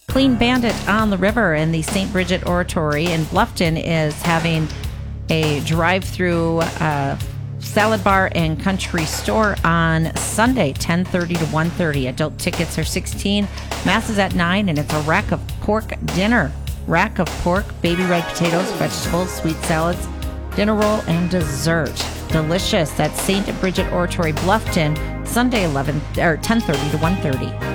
Clean Bandit on the River, and the St. Bridget Oratory in Bluffton is having a drive-through salad bar and country store on Sunday, 10:30 to 1:30. Adult tickets are $16. Mass is at 9, and it's a rack of pork dinner. Rack of pork, baby red potatoes, vegetables, sweet salads, dinner roll, and dessert. Delicious. That's St. Bridget Oratory, Bluffton, Sunday 10:30 to 1:30.